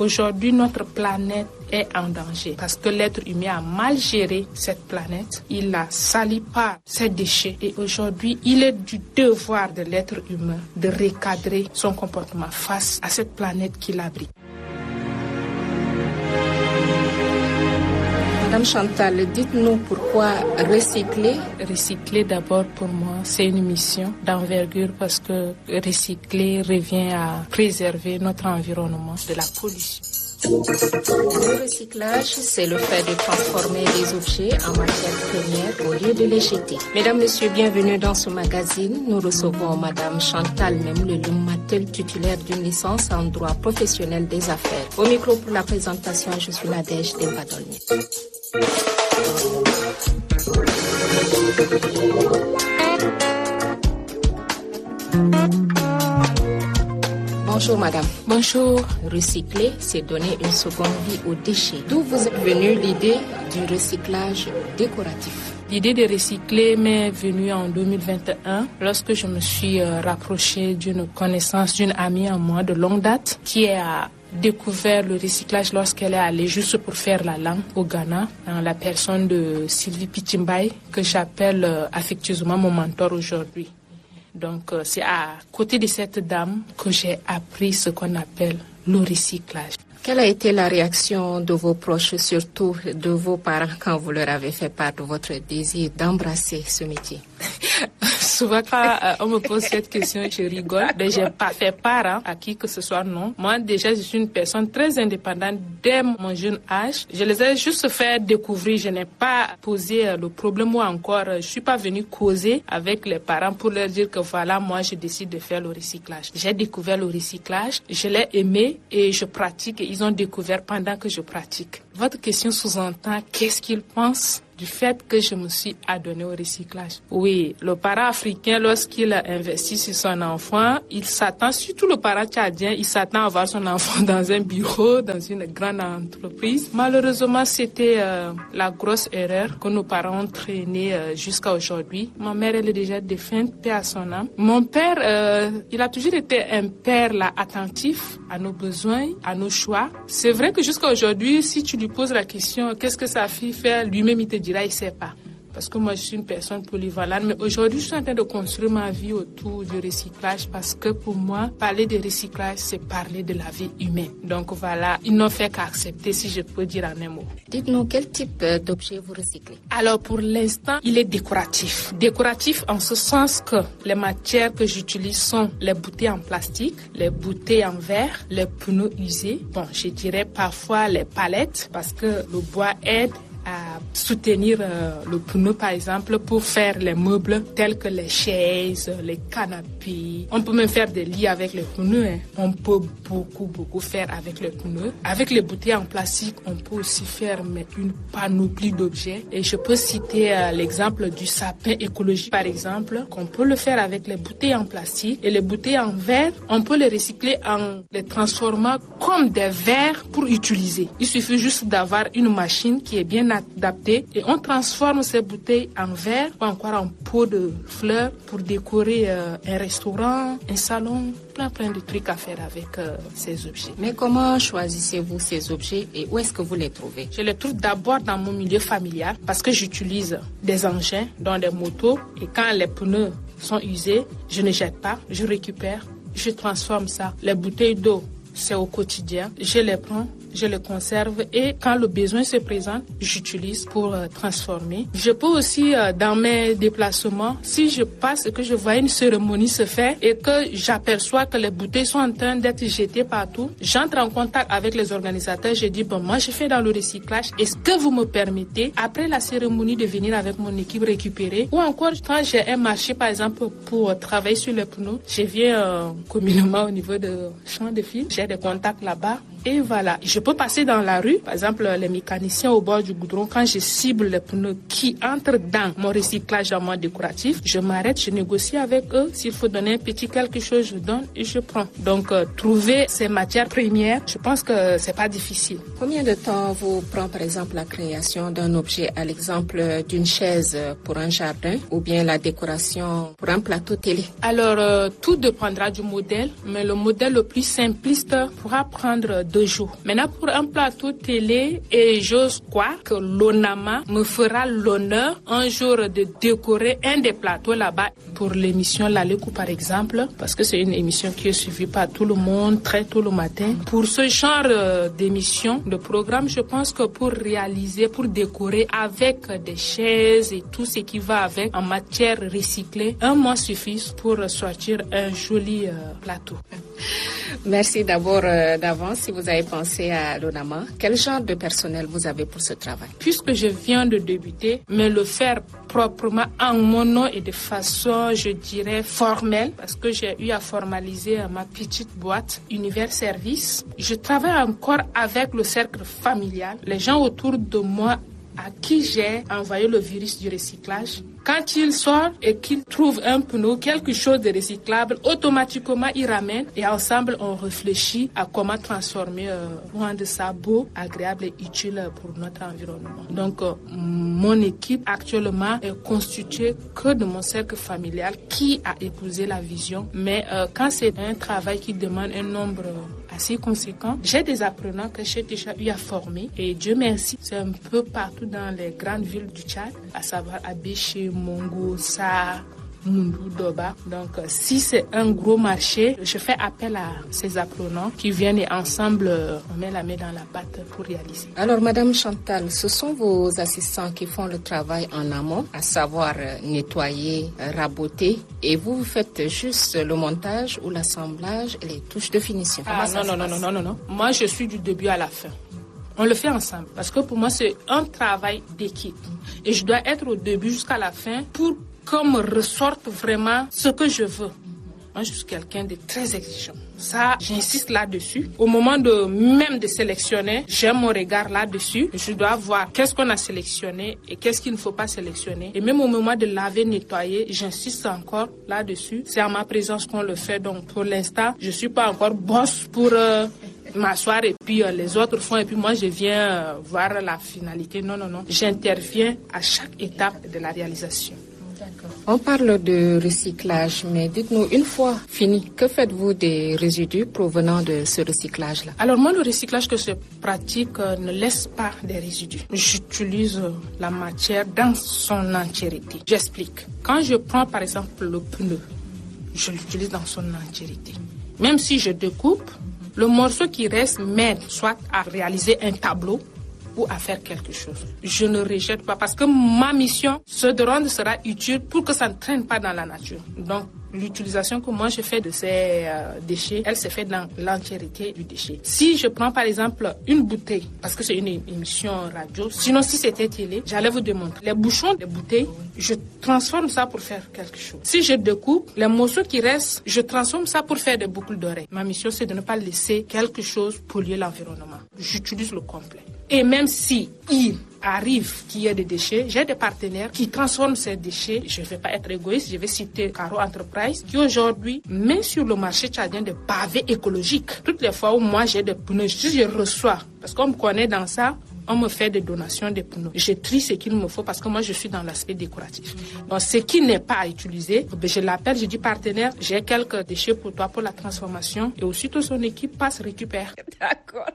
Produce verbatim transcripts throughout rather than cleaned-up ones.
Aujourd'hui, notre planète est en danger parce que l'être humain a mal géré cette planète. Il la salit par ses déchets et aujourd'hui, il est du devoir de l'être humain de recadrer son comportement face à cette planète qui l'abrite. Madame Chantal, dites-nous pourquoi recycler? Recycler d'abord pour moi, c'est une mission d'envergure parce que recycler revient à préserver notre environnement de la pollution. Le recyclage, c'est le fait de transformer des objets en matière première au lieu de les jeter. Mesdames, Messieurs, bienvenue dans ce magazine. Nous recevons Madame Chantal Memouleloum-Matel, titulaire d'une licence en droit professionnel des affaires. Au micro pour la présentation, je suis Nadège Dembadolny. Bonjour madame. Bonjour. Recycler, c'est donner une seconde vie aux déchets. D'où vous est venue l'idée du recyclage décoratif? L'idée de recycler m'est venue en deux mille vingt et un lorsque je me suis rapprochée d'une connaissance, d'une amie à moi de longue date qui a découvert le recyclage lorsqu'elle est allée juste pour faire la langue au Ghana, dans la personne de Sylvie Pichimbaye, que j'appelle affectueusement mon mentor aujourd'hui. Donc, c'est à côté de cette dame que j'ai appris ce qu'on appelle le recyclage. Quelle a été la réaction de vos proches, surtout de vos parents, quand vous leur avez fait part de votre désir d'embrasser ce métier? Souvent, quand euh, on me pose cette question, je rigole. Mais j'ai pas fait part hein, à qui que ce soit, non. Moi, déjà, je suis une personne très indépendante dès mon jeune âge. Je les ai juste fait découvrir. Je n'ai pas posé euh, le problème ou encore, euh, je suis pas venue causer avec les parents pour leur dire que voilà, moi, je décide de faire le recyclage. J'ai découvert le recyclage, je l'ai aimé et je pratique. Et ils ont découvert pendant que je pratique. Votre question sous-entend qu'est-ce qu'ils pensent du fait que je me suis adonnée au recyclage. Oui, le parent africain, lorsqu'il investit sur son enfant, il s'attend, surtout le parent tchadien, il s'attend à voir son enfant dans un bureau, dans une grande entreprise. Malheureusement, c'était euh, la grosse erreur que nos parents ont traînée euh, jusqu'à aujourd'hui. Ma mère, elle est déjà défunte, paix à son âme. Mon père, euh, il a toujours été un père là, attentif à nos besoins, à nos choix. C'est vrai que jusqu'à aujourd'hui, si tu lui poses la question, qu'est-ce que sa fille fait, lui-même, il te dira, il ne sait pas. Parce que moi, je suis une personne polyvalente. Mais aujourd'hui, je suis en train de construire ma vie autour du recyclage parce que pour moi, parler de recyclage, c'est parler de la vie humaine. Donc voilà, ils n'ont fait qu'accepter, si je peux dire en un mot. Dites-nous, quel type d'objet vous recyclez? Alors, pour l'instant, il est décoratif. Décoratif en ce sens que les matières que j'utilise sont les bouteilles en plastique, les bouteilles en verre, les pneus usés. Bon, je dirais parfois les palettes parce que le bois aide à soutenir euh, le pneu, par exemple, pour faire les meubles tels que les chaises, les canapés. On peut même faire des lits avec les pneus. Hein. On peut beaucoup, beaucoup faire avec les pneus. Avec les bouteilles en plastique, on peut aussi faire mais, une panoplie d'objets. Et je peux citer euh, l'exemple du sapin écologique, par exemple, qu'on peut le faire avec les bouteilles en plastique. Et les bouteilles en verre, on peut les recycler en les transformant comme des verres pour utiliser. Il suffit juste d'avoir une machine qui est bien adapté et on transforme ces bouteilles en verre ou encore en pot de fleurs pour décorer euh, un restaurant, un salon, plein plein de trucs à faire avec euh, ces objets. Mais comment choisissez-vous ces objets et où est-ce que vous les trouvez? Je les trouve d'abord dans mon milieu familial parce que j'utilise des engins, dont des motos, et quand les pneus sont usés, je ne jette pas, je récupère, je transforme ça. Les bouteilles d'eau, c'est au quotidien, je les prends, je les conserve et quand le besoin se présente, j'utilise pour euh, transformer. Je peux aussi, euh, dans mes déplacements, si je passe et que je vois une cérémonie se faire et que j'aperçois que les bouteilles sont en train d'être jetées partout, j'entre en contact avec les organisateurs, je dis, bon, moi je fais dans le recyclage, est-ce que vous me permettez, après la cérémonie, de venir avec mon équipe récupérer? Ou encore, quand j'ai un marché, par exemple, pour euh, travailler sur les pneus, je viens euh, communément au niveau de champ de fil, j'ai des contacts là-bas. Et voilà, je peux passer dans la rue, par exemple les mécaniciens au bord du goudron, quand je cible les pneus qui entrent dans mon recyclage en mode décoratif, je m'arrête, je négocie avec eux. S'il faut donner un petit quelque chose, je donne et je prends. Donc euh, trouver ces matières premières, je pense que c'est pas difficile. Combien de temps vous prend par exemple la création d'un objet, à l'exemple d'une chaise pour un jardin ou bien la décoration pour un plateau télé? Alors euh, tout dépendra du modèle, mais le modèle le plus simpliste pourra prendre deux jours. Maintenant, pour un plateau télé, et j'ose croire que l'ONAMA me fera l'honneur un jour de décorer un des plateaux là-bas pour l'émission Lalekou par exemple, parce que c'est une émission qui est suivie par tout le monde très tôt le matin. Pour ce genre euh, d'émission, de programme, je pense que pour réaliser, pour décorer avec des chaises et tout ce qui va avec en matière recyclée, un mois suffit pour sortir un joli euh, plateau. Merci d'abord euh, d'avance si vous avez pensé à l'ONAMA. Quel genre de personnel vous avez pour ce travail? Puisque je viens de débuter, mais le faire proprement en mon nom et de façon, je dirais, formelle, parce que j'ai eu à formaliser ma petite boîte Univers Service. Je travaille encore avec le cercle familial, les gens autour de moi à qui j'ai envoyé le virus du recyclage. Quand il sort et qu'il trouve un pneu, quelque chose de recyclable, automatiquement il ramène et ensemble on réfléchit à comment transformer, euh, rendre ça beau, agréable et utile pour notre environnement. Donc euh, mon équipe actuellement est constituée que de mon cercle familial qui a épousé la vision. Mais euh, quand c'est un travail qui demande un nombre assez conséquent, j'ai des apprenants que j'ai déjà eu à former et Dieu merci, c'est un peu partout dans les grandes villes du Tchad, à savoir Abéché, Mongo, Sa, Mundou, Doba. Donc, si c'est un gros marché, je fais appel à ces apprenants qui viennent et ensemble, on met la main dans la pâte pour réaliser. Alors, Madame Chantal, ce sont vos assistants qui font le travail en amont, à savoir nettoyer, raboter, et vous, vous faites juste le montage ou l'assemblage et les touches de finition. Ah, non, non, non, non, non, non, non. Moi, je suis du début à la fin. On le fait ensemble parce que pour moi, c'est un travail d'équipe. Et je dois être au début jusqu'à la fin pour qu'on me ressorte vraiment ce que je veux. Moi, je suis quelqu'un de très exigeant. Ça, j'insiste là-dessus. Au moment de même de sélectionner, j'ai mon regard là-dessus. Je dois voir qu'est-ce qu'on a sélectionné et qu'est-ce qu'il ne faut pas sélectionner. Et même au moment de laver, nettoyer, j'insiste encore là-dessus. C'est à ma présence qu'on le fait. Donc, pour l'instant, je suis pas encore boss pour euh, m'asseoir et puis euh, les autres font et puis moi, je viens euh, voir la finalité. Non, non, non. J'interviens à chaque étape de la réalisation. On parle de recyclage, mais dites-nous, une fois fini, que faites-vous des résidus provenant de ce recyclage-là? Alors moi, le recyclage que je pratique euh, ne laisse pas des résidus. J'utilise euh, la matière dans son entièreté. J'explique. Quand je prends par exemple le pneu, je l'utilise dans son entièreté. Même si je découpe, le morceau qui reste m'aide soit à réaliser un tableau, ou à faire quelque chose. Je ne rejette pas parce que ma mission, ce de rendre sera utile pour que ça ne traîne pas dans la nature. Donc, l'utilisation que moi je fais de ces euh, déchets, elle se fait dans l'entièreté du déchet. Si je prends par exemple une bouteille, parce que c'est une émission radio, sinon si c'était télé, j'allais vous démontrer. Les bouchons des bouteilles, je transforme ça pour faire quelque chose. Si je découpe, les morceaux qui restent, je transforme ça pour faire des boucles d'oreilles. Ma mission, c'est de ne pas laisser quelque chose polluer l'environnement. J'utilise le complet. Et même si il arrive qu'il y ait des déchets, j'ai des partenaires qui transforment ces déchets. Je ne vais pas être égoïste, je vais citer Caro Enterprise qui aujourd'hui met sur le marché tchadien des pavés écologiques. Toutes les fois où moi j'ai des pneus, si je reçois, parce qu'on me connaît dans ça, on me fait des donations de pneus. Je trie ce qu'il me faut parce que moi, je suis dans l'aspect décoratif. Donc, ce qui n'est pas à utiliser, je l'appelle, je dis partenaire, j'ai quelques déchets pour toi pour la transformation. Et aussitôt, son équipe passe, récupère. D'accord.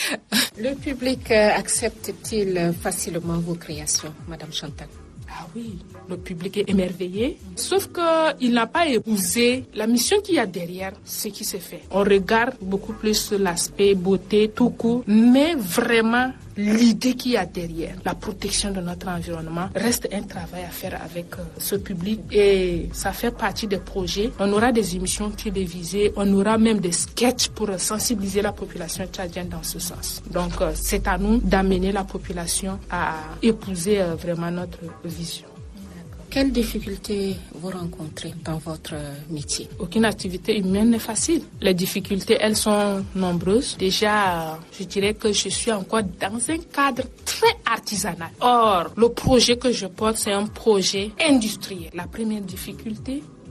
Le public accepte-t-il facilement vos créations, Madame Chantal? Ah oui, le public est émerveillé. Sauf qu'il n'a pas épousé la mission qu'il y a derrière ce qui se fait. On regarde beaucoup plus l'aspect beauté, tout court, mais vraiment l'idée qu'il y a derrière, la protection de notre environnement, reste un travail à faire avec ce public et ça fait partie des projets. On aura des émissions télévisées, on aura même des sketchs pour sensibiliser la population tchadienne dans ce sens. Donc c'est à nous d'amener la population à épouser vraiment notre vision. Quelles difficultés vous rencontrez dans votre métier? Aucune activité humaine n'est facile. Les difficultés, elles sont nombreuses. Déjà, je dirais que je suis encore dans un cadre très artisanal. Or, le projet que je porte, c'est un projet industriel. La première difficulté,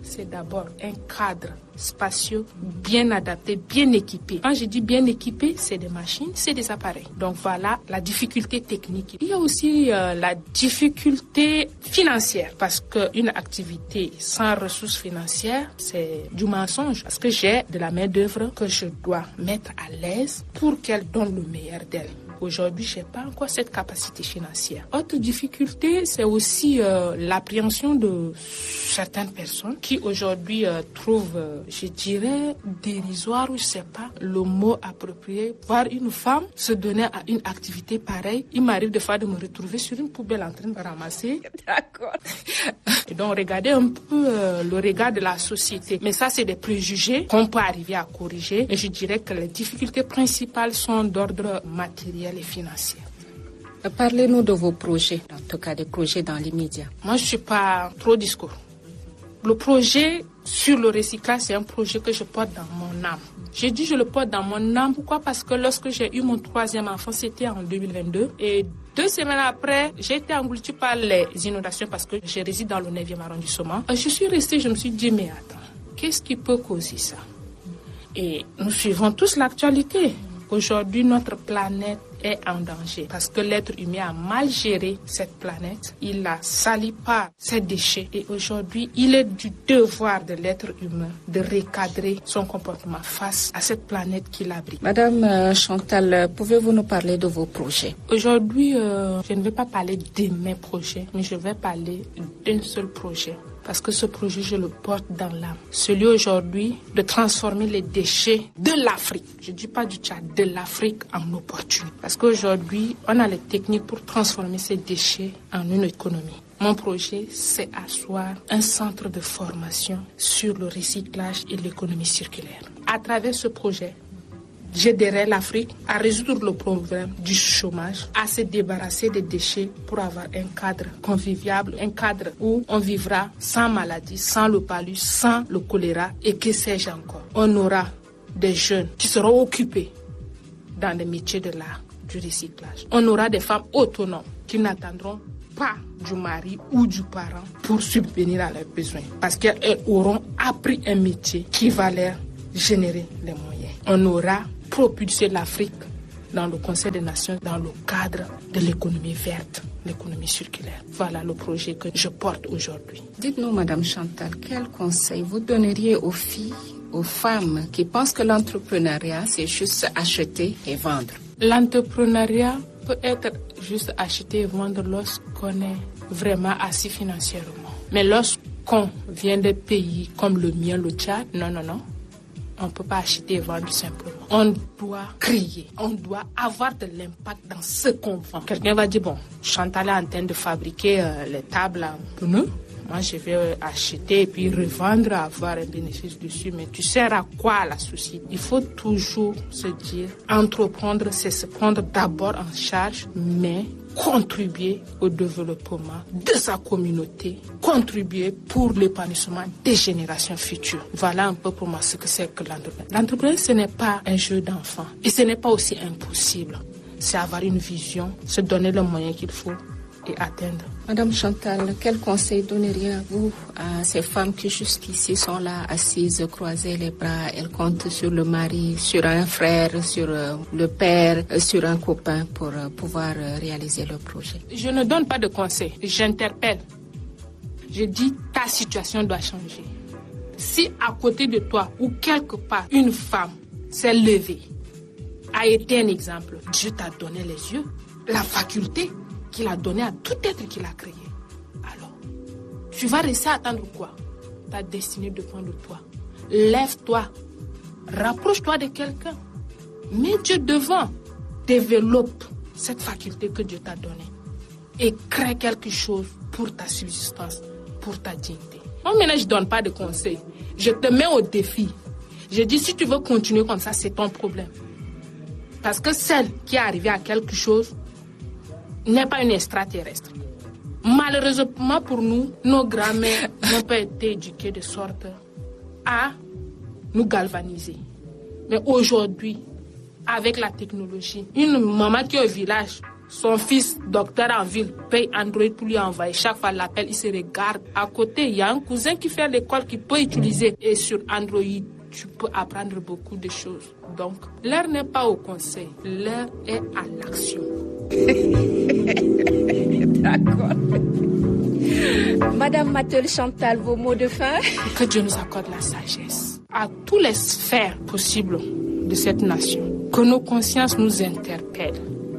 c'est d'abord un cadre spacieux bien adapté, bien équipé. Quand je dis bien équipé, c'est des machines, c'est des appareils. Donc voilà la difficulté technique. Il y a aussi euh, la difficulté financière parce qu'une activité sans ressources financières, c'est du mensonge parce que j'ai de la main-d'œuvre que je dois mettre à l'aise pour qu'elle donne le meilleur d'elle. Aujourd'hui, je n'ai pas encore cette capacité financière. Autre difficulté, c'est aussi euh, l'appréhension de certaines personnes qui aujourd'hui euh, trouvent, euh, je dirais, dérisoire ou je ne sais pas le mot approprié. Voir une femme se donner à une activité pareille, il m'arrive des fois de me retrouver sur une poubelle en train de ramasser. D'accord. Et donc, regardez un peu euh, le regard de la société. Mais ça, c'est des préjugés qu'on peut arriver à corriger. Et je dirais que les difficultés principales sont d'ordre matériel et financier. Parlez-nous de vos projets, en tout cas des projets dans l'immédiat. Moi, je ne suis pas trop discours. Le projet sur le recyclage, c'est un projet que je porte dans mon âme. J'ai dit je le porte dans mon âme. Pourquoi? Parce que lorsque j'ai eu mon troisième enfant, c'était en deux mille vingt-deux. Et deux semaines après, j'ai été engloutie par les inondations parce que je réside dans le neuvième arrondissement. Je suis restée, je me suis dit, mais attends, qu'est-ce qui peut causer ça? Et nous suivons tous l'actualité. Aujourd'hui, notre planète est en danger parce que l'être humain a mal géré cette planète. Il la salit par ses déchets. Et aujourd'hui, il est du devoir de l'être humain de recadrer son comportement face à cette planète qui l'abrite. Madame Chantal, pouvez-vous nous parler de vos projets? Aujourd'hui, euh, je ne vais pas parler de mes projets, mais je vais parler d'un seul projet. Parce que ce projet, je le porte dans l'âme. Celui aujourd'hui de transformer les déchets de l'Afrique, je ne dis pas du Tchad, de l'Afrique en opportunité. Parce qu'aujourd'hui, on a les techniques pour transformer ces déchets en une économie. Mon projet, c'est asseoir un centre de formation sur le recyclage et l'économie circulaire. À travers ce projet, j'aiderai l'Afrique à résoudre le problème du chômage, à se débarrasser des déchets pour avoir un cadre convivial, un cadre où on vivra sans maladie, sans le palud, sans le choléra et que sais-je encore. On aura des jeunes qui seront occupés dans les métiers de l'art, du recyclage. On aura des femmes autonomes qui n'attendront pas du mari ou du parent pour subvenir à leurs besoins parce qu'elles auront appris un métier qui va leur générer les moyens. On aura propulser l'Afrique dans le Conseil des Nations, dans le cadre de l'économie verte, l'économie circulaire. Voilà le projet que je porte aujourd'hui. Dites-nous, Madame Chantal, quel conseil vous donneriez aux filles, aux femmes qui pensent que l'entrepreneuriat, c'est juste acheter et vendre? L'entrepreneuriat peut être juste acheter et vendre lorsqu'on est vraiment assis financièrement. Mais lorsqu'on vient de pays comme le mien, le Tchad, non, non, non. On ne peut pas acheter et vendre simplement. On doit crier, on doit avoir de l'impact dans ce qu'on vend. Quelqu'un va dire, bon, Chantal est en train de fabriquer euh, les tables en pneus. Moi, je vais acheter et puis revendre, avoir un bénéfice dessus. Mais tu sers à quoi à la société? Il faut toujours se dire, entreprendre, c'est se prendre d'abord en charge, mais contribuer au développement de sa communauté, contribuer pour l'épanouissement des générations futures. Voilà un peu pour moi ce que c'est que l'entrepreneuriat. L'entrepreneuriat, ce n'est pas un jeu d'enfant et ce n'est pas aussi impossible. C'est avoir une vision, se donner le moyen qu'il faut et atteindre. Madame Chantal, quel conseil donneriez-vous à ces femmes qui jusqu'ici sont là, assises, croisées les bras, elles comptent sur le mari, sur un frère, sur le père, sur un copain pour pouvoir réaliser leur projet? Je ne donne pas de conseils, j'interpelle. Je dis ta situation doit changer. Si à côté de toi ou quelque part une femme s'est levée, a été un exemple, Dieu t'a donné les yeux, la faculté qu'il a donné à tout être qu'il a créé. Alors, tu vas rester à attendre quoi? Ta destinée dépend de toi. Lève-toi, rapproche-toi de quelqu'un, mets Dieu devant, développe cette faculté que Dieu t'a donnée et crée quelque chose pour ta subsistance, pour ta dignité. Moi, maintenant, je ne donne pas de conseils. Je te mets au défi. Je dis, si tu veux continuer comme ça, c'est ton problème. Parce que celle qui est arrivée à quelque chose n'est pas une extraterrestre. Malheureusement pour nous, nos grands-mères n'ont pas été éduquées de sorte à nous galvaniser. Mais aujourd'hui, avec la technologie, une maman qui est au village Son fils, docteur en ville, paye Android pour lui envoyer. Chaque fois l'appel, il se regarde. À côté, il y a un cousin qui fait à l'école qui peut utiliser. Et sur Android, tu peux apprendre beaucoup de choses. Donc, l'heure n'est pas au conseil, l'heure est à l'action. D'accord. Madame Mathilde Chantal, vos mots de fin? Que Dieu nous accorde la sagesse à tous les sphères possibles de cette nation. Que nos consciences nous interpellent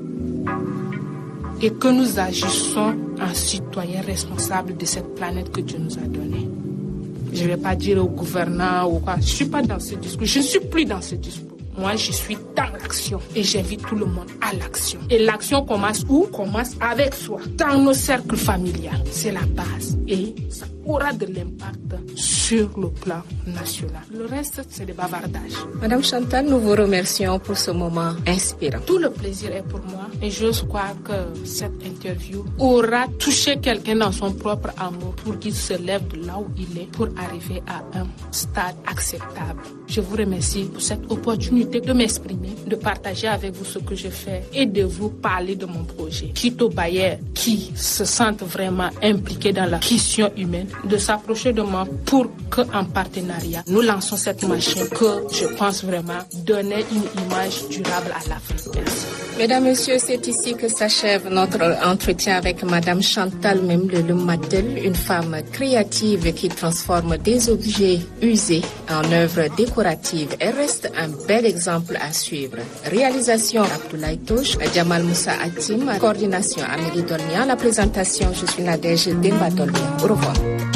et que nous agissons en citoyens responsables de cette planète que Dieu nous a donnée. Je ne vais pas dire aux gouvernants ou quoi. Je ne suis pas dans ce discours. Je ne suis plus dans ce discours. Moi, je suis dans l'action et j'invite tout le monde à l'action. Et l'action commence où? Commence avec soi, dans nos cercles familiaux. C'est la base et ça aura de l'impact sur le plan national. Le reste, c'est des bavardages. Madame Chantal, nous vous remercions pour ce moment inspirant. Tout le plaisir est pour moi et je crois que cette interview aura touché quelqu'un dans son propre amour pour qu'il se lève de là où il est pour arriver à un stade acceptable. Je vous remercie pour cette opportunité de m'exprimer, de partager avec vous ce que je fais et de vous parler de mon projet. Quitte aux bailleurs qui se sentent vraiment impliqués dans la question humaine, de s'approcher de moi pour qu'en partenariat, nous lançons cette machine que je pense vraiment donner une image durable à l'Afrique. Merci. Mesdames, Messieurs, c'est ici que s'achève notre entretien avec Madame Chantal Memle Mathilde, une femme créative qui transforme des objets usés en œuvres décoratives. Elle reste un bel exemple à suivre. Réalisation Abdoulaye Touche, Jamal Moussa Hatim, coordination Amélie Dolnian, la présentation, je suis Nadège Demba Dolnian. Au revoir.